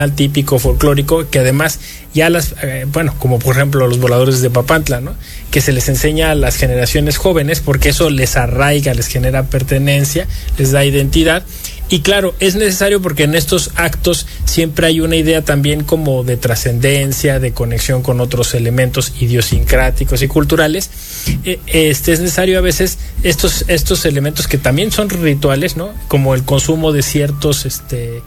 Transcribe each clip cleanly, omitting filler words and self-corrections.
típico folclórico, que además ya como por ejemplo los voladores de Papantla, ¿no? Que se les enseña a las generaciones jóvenes porque eso les arraiga, les genera pertenencia, les da identidad. Y claro, es necesario porque en estos actos siempre hay una idea también como de trascendencia, de conexión con otros elementos idiosincráticos y culturales. Es necesario a veces estos elementos que también son rituales, ¿no? Como el consumo de ciertos de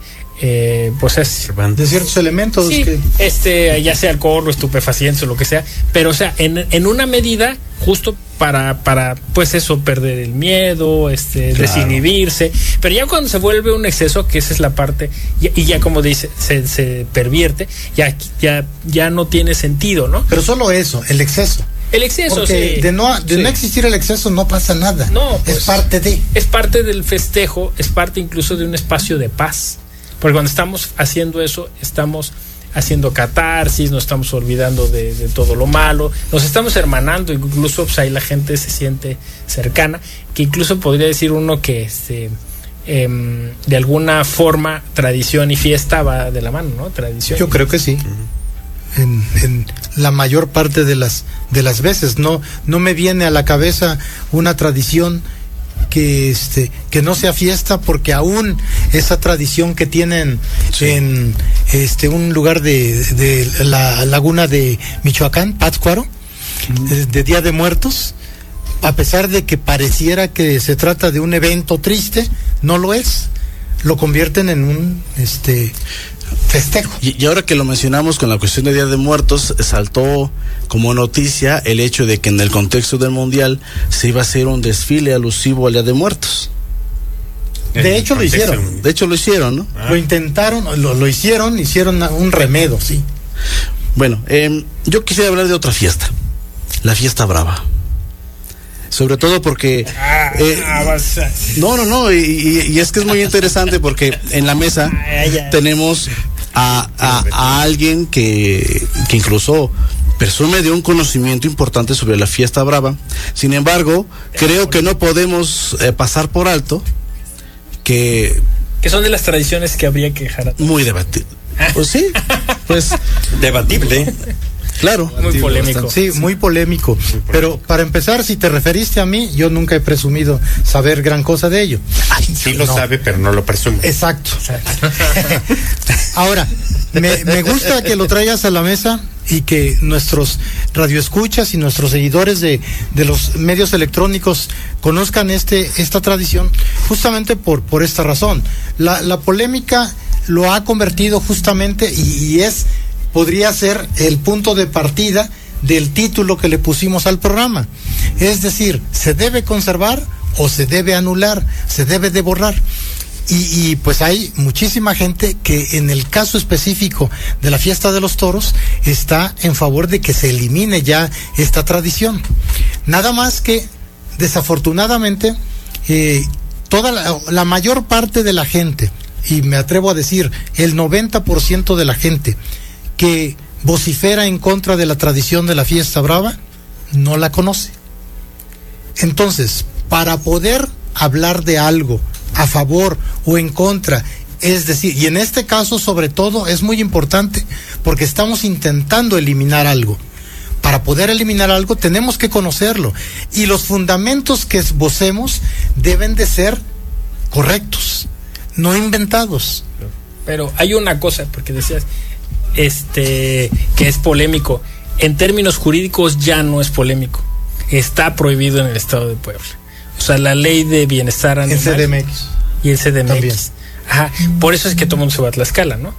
ciertos elementos, sí, ya sea alcohol o estupefacientes o lo que sea, pero o sea, en una medida justo para pues eso, perder el miedo, claro, desinhibirse, pero ya cuando se vuelve un exceso, que esa es la parte, y ya como dice, se pervierte, ya no tiene sentido, ¿no? Pero solo eso, el exceso. El exceso, porque sí. De no existir el exceso no pasa nada. No, pues, es parte del festejo, es parte incluso de un espacio de paz. Porque cuando estamos haciendo eso, estamos haciendo catarsis, nos estamos olvidando de todo lo malo, nos estamos hermanando, incluso pues, ahí la gente se siente cercana, que incluso podría decir uno que de alguna forma tradición y fiesta va de la mano, ¿no? Tradición. Yo creo que sí. En la mayor parte de las veces no me viene a la cabeza una tradición que no sea fiesta, porque aún esa tradición que tienen sí, en un lugar de la laguna de Michoacán, Pátzcuaro, de Día de Muertos, a pesar de que pareciera que se trata de un evento triste, no lo es, lo convierten en un festejo. Y ahora que lo mencionamos con la cuestión de Día de Muertos, saltó como noticia el hecho de que en el contexto del Mundial se iba a hacer un desfile alusivo al Día de Muertos. De hecho lo hicieron. ¿no? Lo intentaron, lo hicieron un remedo, sí. Bueno, yo quisiera hablar de otra fiesta, la fiesta brava. Sobre todo porque y es que es muy interesante porque en la mesa tenemos a alguien que incluso presume de un conocimiento importante sobre la fiesta brava. Sin embargo, creo que no podemos pasar por alto que son de las tradiciones que habría que dejar atrás. Muy debatible. Pues sí, pues debatible. Claro, muy polémico. Sí, muy polémico. Pero para empezar, si te referiste a mí, yo nunca he presumido saber gran cosa de ello. Sí lo sabe, pero no lo presume. Exacto. Ahora, me gusta que lo traigas a la mesa y que nuestros radioescuchas y nuestros seguidores de los medios electrónicos conozcan esta tradición, justamente por esta razón. La polémica lo ha convertido justamente y podría ser el punto de partida del título que le pusimos al programa. Es decir, ¿se debe conservar o se debe anular? ¿Se debe de borrar? Y pues hay muchísima gente que en el caso específico de la fiesta de los toros está en favor de que se elimine ya esta tradición. Nada más que, desafortunadamente, toda la mayor parte de la gente, y me atrevo a decir el 90% de la gente que vocifera en contra de la tradición de la fiesta brava, no la conoce. Entonces, para poder hablar de algo a favor o en contra, es decir, y en este caso sobre todo es muy importante porque estamos intentando eliminar algo. Para poder eliminar algo tenemos que conocerlo y los fundamentos que esbocemos deben de ser correctos, no inventados. Pero hay una cosa, porque decías que es polémico. En términos jurídicos ya no es polémico. Está prohibido en el estado de Puebla. O sea, la ley de bienestar animal. El CDMX. Y el CDMX. También. Ajá. Por eso es que todo el mundo se va a Tlaxcala, ¿no?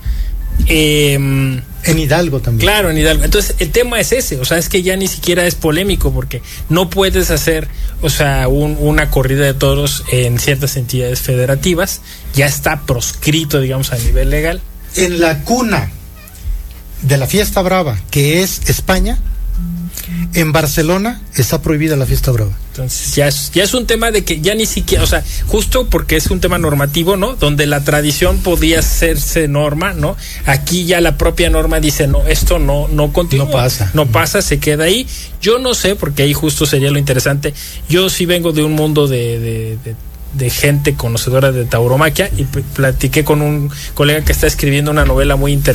En Hidalgo también. Claro, en Hidalgo. Entonces, el tema es ese. O sea, es que ya ni siquiera es polémico porque no puedes hacer, o sea, una corrida de toros en ciertas entidades federativas. Ya está proscrito, digamos, a nivel legal. En la cuna de la fiesta brava, que es España, en Barcelona está prohibida la fiesta brava. Entonces ya es un tema de que ya ni siquiera, o sea, justo porque es un tema normativo, ¿no? Donde la tradición podía hacerse norma, ¿no? Aquí ya la propia norma dice, no, esto no continúa. No pasa, se queda ahí. Yo no sé, porque ahí justo sería lo interesante. Yo sí vengo de un mundo de de gente conocedora de tauromaquia y platiqué con un colega que está escribiendo una novela muy interesante